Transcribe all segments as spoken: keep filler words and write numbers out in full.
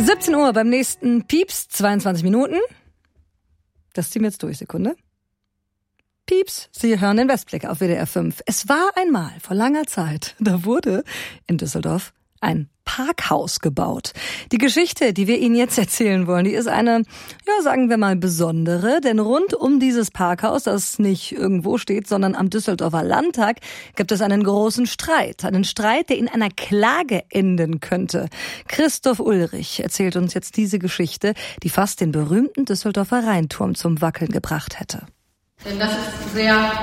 siebzehn Uhr beim nächsten Pieps, zweiundzwanzig Minuten. Das ziehen wir jetzt durch, Sekunde. Pieps, Sie hören den Westblick auf W D R fünf. Es war einmal, vor langer Zeit, da wurde in Düsseldorf ein Parkhaus gebaut. Die Geschichte, die wir Ihnen jetzt erzählen wollen, die ist eine, ja, sagen wir mal, besondere. Denn rund um dieses Parkhaus, das nicht irgendwo steht, sondern am Düsseldorfer Landtag, gibt es einen großen Streit. Einen Streit, der in einer Klage enden könnte. Christoph Ulrich erzählt uns jetzt diese Geschichte, die fast den berühmten Düsseldorfer Rheinturm zum Wackeln gebracht hätte. Denn das ist sehr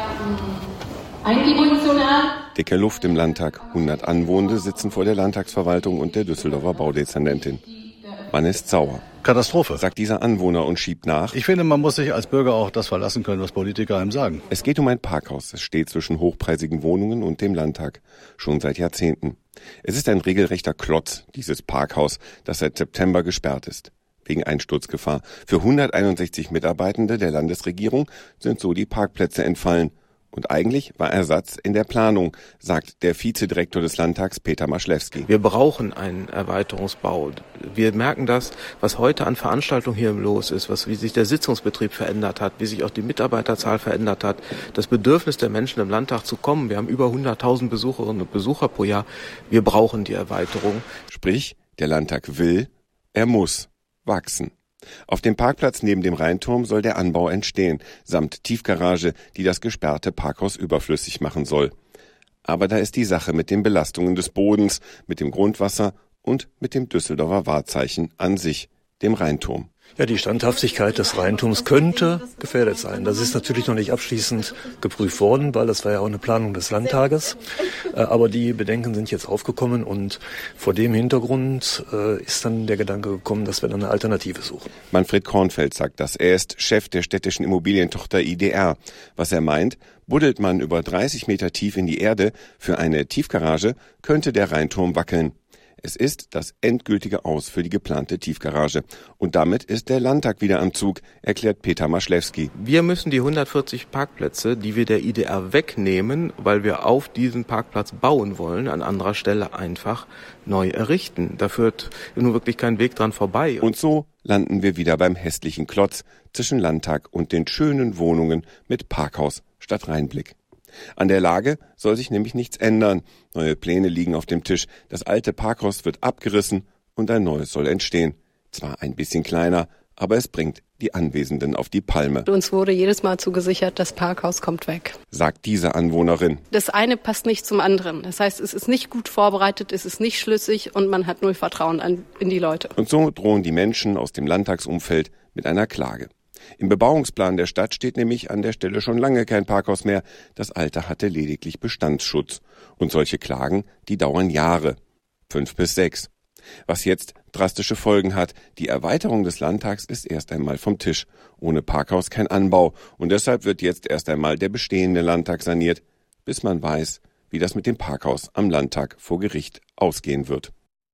eindimensional. Dicke Luft im Landtag. hundert Anwohner sitzen vor der Landtagsverwaltung und der Düsseldorfer Baudezernentin. Man ist sauer. Katastrophe, sagt dieser Anwohner und schiebt nach. Ich finde, man muss sich als Bürger auch das verlassen können, was Politiker einem sagen. Es geht um ein Parkhaus. Es steht zwischen hochpreisigen Wohnungen und dem Landtag. Schon seit Jahrzehnten. Es ist ein regelrechter Klotz, dieses Parkhaus, das seit September gesperrt ist. Wegen Einsturzgefahr. Für hunderteinundsechzig Mitarbeitende der Landesregierung sind so die Parkplätze entfallen. Und eigentlich war Ersatz in der Planung, sagt der Vizedirektor des Landtags Peter Maschlewski. Wir brauchen einen Erweiterungsbau. Wir merken das, was heute an Veranstaltungen hier los ist, was, wie sich der Sitzungsbetrieb verändert hat, wie sich auch die Mitarbeiterzahl verändert hat. Das Bedürfnis der Menschen im Landtag zu kommen. Wir haben über hunderttausend Besucherinnen und Besucher pro Jahr. Wir brauchen die Erweiterung. Sprich, der Landtag will, er muss wachsen. Auf dem Parkplatz neben dem Rheinturm soll der Anbau entstehen, samt Tiefgarage, die das gesperrte Parkhaus überflüssig machen soll. Aber da ist die Sache mit den Belastungen des Bodens, mit dem Grundwasser und mit dem Düsseldorfer Wahrzeichen an sich, dem Rheinturm. Ja, die Standhaftigkeit des Rheinturms könnte gefährdet sein. Das ist natürlich noch nicht abschließend geprüft worden, weil das war ja auch eine Planung des Landtages. Aber die Bedenken sind jetzt aufgekommen und vor dem Hintergrund ist dann der Gedanke gekommen, dass wir dann eine Alternative suchen. Manfred Kornfeld sagt das. Er ist Chef der städtischen Immobilientochter I D R. Was er meint, buddelt man über dreißig Meter tief in die Erde für eine Tiefgarage, könnte der Rheinturm wackeln. Es ist das endgültige Aus für die geplante Tiefgarage. Und damit ist der Landtag wieder am Zug, erklärt Peter Maschlewski. Wir müssen die hundertvierzig Parkplätze, die wir der I D R wegnehmen, weil wir auf diesen Parkplatz bauen wollen, an anderer Stelle einfach neu errichten. Da führt nun wirklich kein Weg dran vorbei. Und so landen wir wieder beim hässlichen Klotz zwischen Landtag und den schönen Wohnungen mit Parkhaus statt Rheinblick. An der Lage soll sich nämlich nichts ändern. Neue Pläne liegen auf dem Tisch. Das alte Parkhaus wird abgerissen und ein neues soll entstehen. Zwar ein bisschen kleiner, aber es bringt die Anwesenden auf die Palme. Uns wurde jedes Mal zugesichert, das Parkhaus kommt weg, sagt diese Anwohnerin. Das eine passt nicht zum anderen. Das heißt, es ist nicht gut vorbereitet, es ist nicht schlüssig und man hat null Vertrauen an, in die Leute. Und so drohen die Menschen aus dem Landtagsumfeld mit einer Klage. Im Bebauungsplan der Stadt steht nämlich an der Stelle schon lange kein Parkhaus mehr. Das alte hatte lediglich Bestandsschutz. Und solche Klagen, die dauern Jahre. Fünf bis sechs. Was jetzt drastische Folgen hat. Die Erweiterung des Landtags ist erst einmal vom Tisch. Ohne Parkhaus kein Anbau. Und deshalb wird jetzt erst einmal der bestehende Landtag saniert, bis man weiß, wie das mit dem Parkhaus am Landtag vor Gericht ausgehen wird.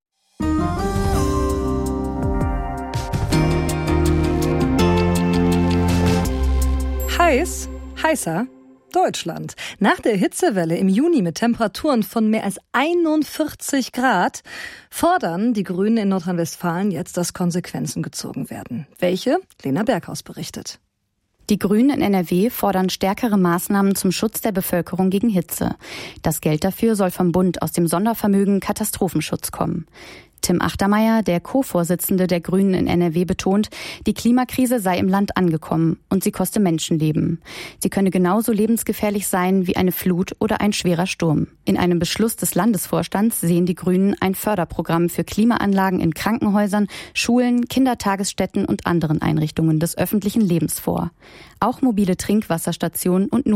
Heiß, heißer Deutschland. Nach der Hitzewelle im Juni mit Temperaturen von mehr als einundvierzig Grad fordern die Grünen in Nordrhein-Westfalen jetzt, dass Konsequenzen gezogen werden. Welche? Lena Berghaus berichtet. Die Grünen in N R W fordern stärkere Maßnahmen zum Schutz der Bevölkerung gegen Hitze. Das Geld dafür soll vom Bund aus dem Sondervermögen Katastrophenschutz kommen. Tim Achtermeier, der Co-Vorsitzende der Grünen in N R W, betont, die Klimakrise sei im Land angekommen und sie koste Menschenleben. Sie könne genauso lebensgefährlich sein wie eine Flut oder ein schwerer Sturm. In einem Beschluss des Landesvorstands sehen die Grünen ein Förderprogramm für Klimaanlagen in Krankenhäusern, Schulen, Kindertagesstätten und anderen Einrichtungen des öffentlichen Lebens vor. Auch mobile Trinkwasserstationen und